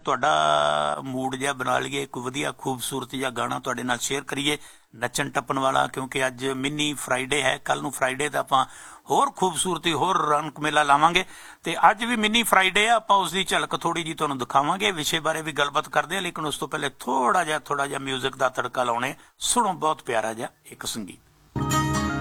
ਤੁਹਾਡਾ ਮੂਡ ਜਿਹਾ ਬਣਾ ਲਈਏ, ਕੋਈ ਵਧੀਆ ਖੂਬਸੂਰਤ ਜਿਹਾ ਗਾਣਾ ਤੁਹਾਡੇ ਨਾਲ ਸ਼ੇਅਰ ਕਰੀਏ ਨੱਚਣ ਟੱਪਣ ਵਾਲਾ, ਕਿਉਂਕਿ ਅੱਜ ਮਿੰਨੀ ਫਰਾਈਡੇ ਹੈ। ਕੱਲ ਨੂੰ ਫਰਾਈਡੇ ਤਾਂ ਆਪਾਂ ਹੋਰ ਖੂਬਸੂਰਤੀ ਹੋਰ ਰੌਣਕ ਮੇਲਾ ਲਾਵਾਂਗੇ, ਤੇ ਅੱਜ ਵੀ ਮਿੰਨੀ ਫਰਾਈਡੇ ਆ। ਆਪਾਂ ਉਸ ਦੀ ਝਲਕ ਥੋੜੀ ਜੀ ਤੁਹਾਨੂੰ ਦਿਖਾਵਾਂਗੇ, ਵਿਸ਼ੇ ਬਾਰੇ ਵੀ ਗੱਲਬਾਤ ਕਰਦੇ ਆ, ਲੇਕਿਨ ਉਸ ਤੋਂ ਪਹਿਲੇ ਥੋੜਾ ਜਿਹਾ ਮਿਊਜ਼ਿਕ ਦਾ ਤੜਕਾ ਲਾਉਣੇ। ਸੁਣੋ ਬਹੁਤ ਪਿਆਰਾ ਜਿਹਾ ਇੱਕ ਸੰਗੀਤ।